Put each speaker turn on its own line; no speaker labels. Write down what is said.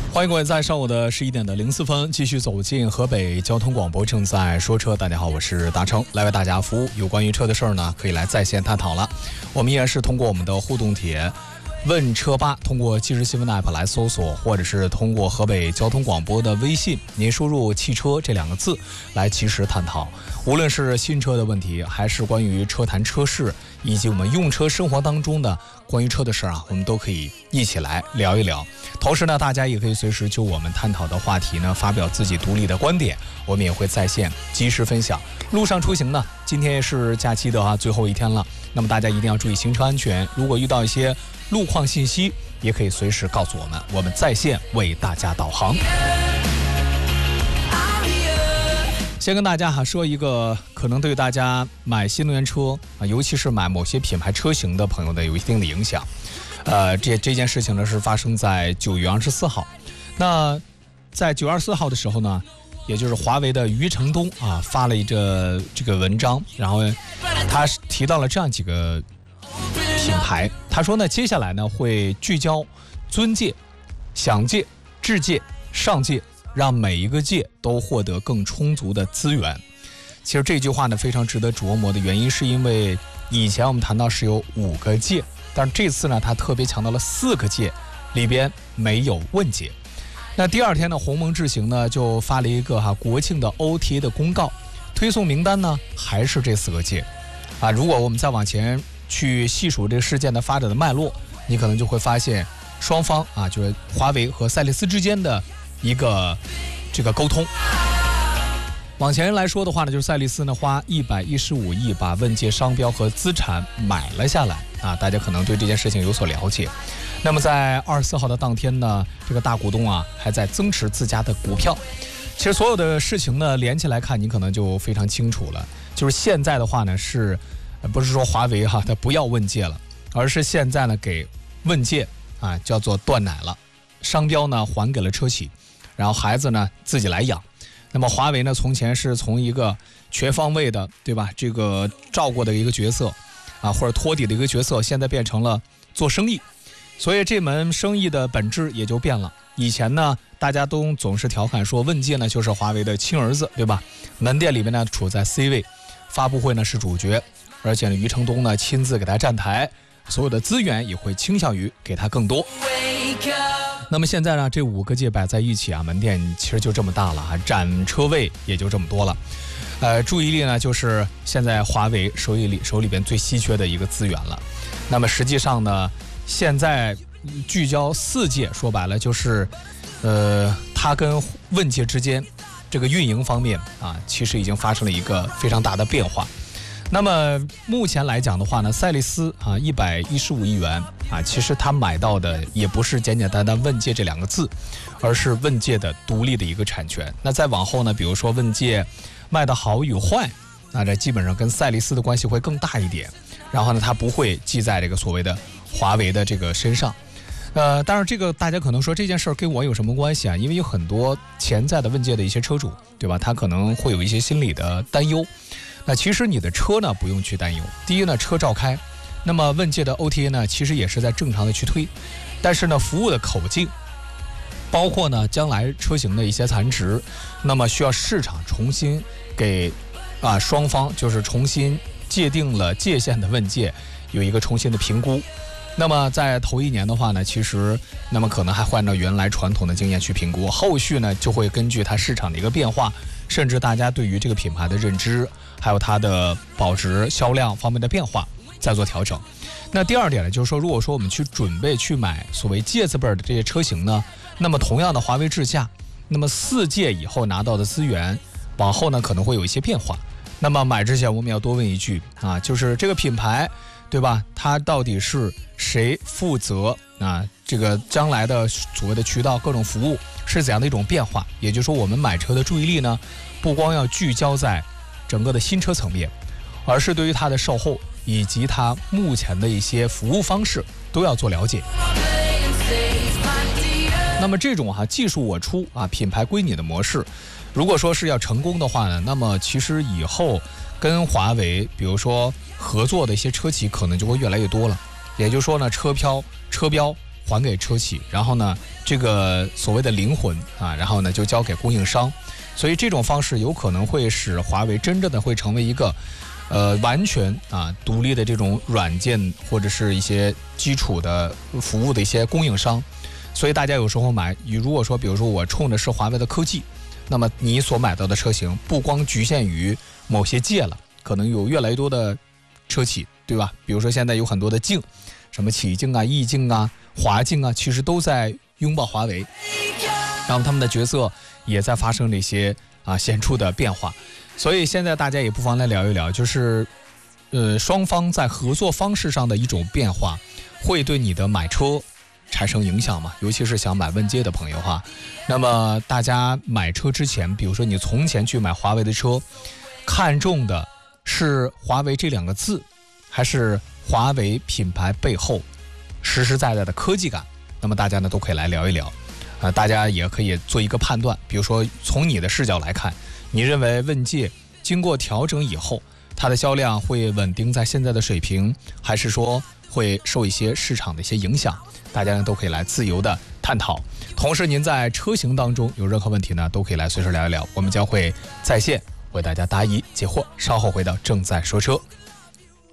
欢迎各位在上午的11点的04分继续走进河北交通广播，正在说车。大家好，我是大成，来为大家服务。有关于车的事儿呢，可以来在线探讨了。我们依然是通过我们的互动帖问车吧，通过即时新闻 app 来搜索，或者是通过河北交通广播的微信，您输入汽车这2个字来及时探讨。无论是新车的问题，还是关于车谈车事，以及我们用车生活当中的关于车的事儿啊，我们都可以一起来聊一聊。同时呢，大家也可以随时就我们探讨的话题呢发表自己独立的观点，我们也会在线及时分享。路上出行呢，今天也是假期的最后一天了，那么大家一定要注意行车安全。如果遇到一些路况信息，也可以随时告诉我们，我们在线为大家导航。先跟大家说一个可能对大家买新能源车尤其是买某些品牌车型的朋友的有一定的影响。这件事情呢是发生在9月24号。那在9月24号的时候呢，也就是华为的余承东发了这个文章，然后他提到了这样几个品牌。他说呢，接下来呢会聚焦尊界、享界、智界、上界，让每一个界都获得更充足的资源。其实这句话呢非常值得琢磨的原因，是因为以前我们谈到是有5个界，但是这次呢他特别强调了4个界里边没有问界。那第二天呢，鸿蒙智行呢就发了一个国庆的 OTA 的公告，推送名单呢还是这4个界如果我们再往前去细数这个事件的发展的脉络，你可能就会发现双方就是华为和赛力斯之间的一个沟通。往前来说的话呢，就是赛力斯呢花115亿把问界商标和资产买了下来大家可能对这件事情有所了解。那么在24号的当天呢，这个大股东还在增持自家的股票。其实所有的事情呢连起来看，你可能就非常清楚了。就是现在的话呢，是不是说华为它不要问界了，而是现在呢给问界叫做断奶了，商标呢还给了车企，然后孩子呢自己来养。那么华为呢从前是从一个全方位的对吧这个照顾的一个角色或者托底的一个角色，现在变成了做生意，所以这门生意的本质也就变了。以前呢大家都总是调侃说问界呢就是华为的亲儿子对吧，门店里面呢处在 C 位，发布会呢是主角，而且呢余承东呢亲自给他站台，所有的资源也会倾向于给他更多。那么现在呢，这5个界摆在一起门店其实就这么大了展车位也就这么多了。注意力呢就是现在华为手里边最稀缺的一个资源了。那么实际上呢，现在聚焦4界，说白了就是它跟问界之间这个运营方面其实已经发生了一个非常大的变化。那么目前来讲的话呢，赛力斯115亿元其实他买到的也不是简简单单问界这2个字，而是问界的独立的一个产权。那再往后呢，比如说问界卖的好与坏，那这基本上跟赛力斯的关系会更大一点。然后呢，它不会记在这个所谓的华为的这个身上。当然这个大家可能说这件事儿跟我有什么关系因为有很多潜在的问界的一些车主对吧，他可能会有一些心理的担忧。那其实你的车呢不用去担忧，第一呢车照开，那么问界的 OTA 呢其实也是在正常的去推，但是呢服务的口径，包括呢将来车型的一些残值，那么需要市场重新给双方就是重新界定了界限的问界有一个重新的评估。那么在头1年的话呢，其实那么可能还会按照原来传统的经验去评估，后续呢就会根据它市场的一个变化，甚至大家对于这个品牌的认知，还有它的保值销量方面的变化再做调整。那第2点呢，就是说如果说我们去准备去买所谓界字辈的这些车型呢，那么同样的华为智驾，那么4界以后拿到的资源往后呢可能会有一些变化。那么买之前我们要多问一句就是这个品牌对吧，它到底是谁负责这个将来的所谓的渠道各种服务是怎样的一种变化。也就是说我们买车的注意力呢不光要聚焦在整个的新车层面，而是对于它的售后以及它目前的一些服务方式都要做了解。那么这种技术我出品牌归你的模式，如果说是要成功的话呢，那么其实以后跟华为比如说合作的一些车企可能就会越来越多了。也就是说呢，车标还给车企，然后呢，这个所谓的灵魂啊，然后呢就交给供应商。所以这种方式有可能会使华为真正的会成为一个完全独立的这种软件或者是一些基础的服务的一些供应商。所以大家有时候买，如果说比如说我冲的是华为的科技，那么你所买到的车型不光局限于某些界了，可能有越来越多的车企，对吧？比如说现在有很多的境，什么启境啊、意境啊、华境啊，其实都在拥抱华为，然后他们的角色也在发生了一些显著的变化。所以现在大家也不妨来聊一聊，就是双方在合作方式上的一种变化，会对你的买车产生影响吗？尤其是想买问界的朋友哈。那么大家买车之前，比如说你从前去买华为的车，看重的是华为这2个字，还是华为品牌背后实实在在的科技感？那么大家呢都可以来聊一聊，大家也可以做一个判断。比如说从你的视角来看，你认为问界经过调整以后，它的销量会稳定在现在的水平，还是说会受一些市场的一些影响？大家呢都可以来自由的探讨。同时您在车型当中有任何问题呢，都可以来随时聊一聊，我们将会在线为大家答疑解惑。稍后回到正在说车。